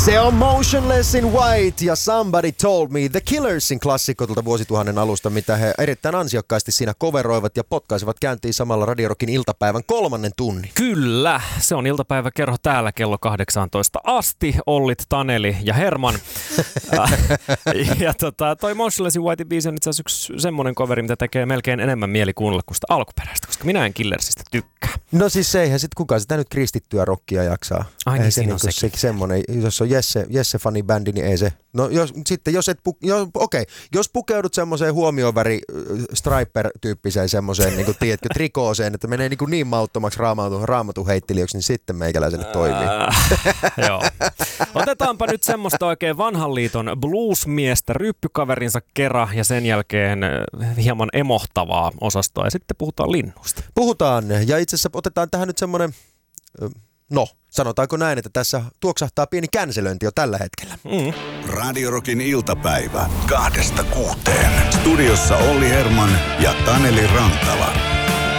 Se on Motionless in White ja Somebody Told Me, The Killersin klassikko tuolta vuosituhannen alusta, mitä he erittäin ansiokkaasti siinä coveroivat ja potkaisivat käyntiin samalla Radio Rockin iltapäivän 3. tunnin. Kyllä, se on iltapäiväkerho täällä kello 18 asti. Ollit, Taneli ja Herman. Ja toi Motionless in White biisi on itse asiassa yksi semmoinen coveri, mitä tekee melkein enemmän mieli kuunnella kuin sitä alkuperäistä, koska minä en Killersistä tykkää. No siis eihän sit kukaan sitä nyt kristittyä rockia jaksaa. Ai niin, siinä on sekin semmoinen, jos on Jesse-fanibändi, niin ei se. No jos pukeudut semmoiseen huomioväri striper-tyyppiseen semmoiseen, niin kuin tiedätkö, trikooseen, että menee niin mauttomaksi raamatun heittelijöksi, niin sitten meikäläiselle toimii. Joo. Otetaanpa nyt semmoista oikein vanhan liiton bluesmiestä ryppykaverinsa kera ja sen jälkeen hieman emohtavaa osastoa ja sitten puhutaan linnusta. Puhutaan ja itse asiassa otetaan tähän nyt semmoinen, sanotaanko näin, että tässä tuoksahtaa pieni känselöinti jo tällä hetkellä. Radio Rockin iltapäivä 2–6. Studiossa Olli Herman ja Taneli Rantala.